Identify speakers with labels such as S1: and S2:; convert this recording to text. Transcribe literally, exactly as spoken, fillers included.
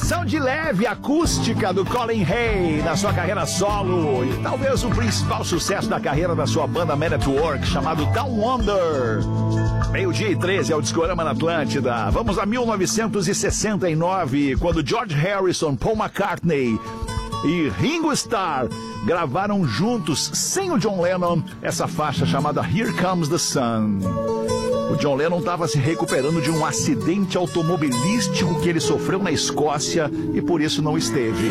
S1: versão de leve acústica do Colin Hay na sua carreira solo e talvez o principal sucesso da carreira da sua banda Man at Work, chamado Down Wonder. Meio-dia e treze é o Discorama na Atlântida. Vamos a mil novecentos e sessenta e nove, quando George Harrison, Paul McCartney e Ringo Starr gravaram juntos, sem o John Lennon, essa faixa chamada Here Comes the Sun. O John Lennon estava se recuperando de um acidente automobilístico que ele sofreu na Escócia e por isso não esteve.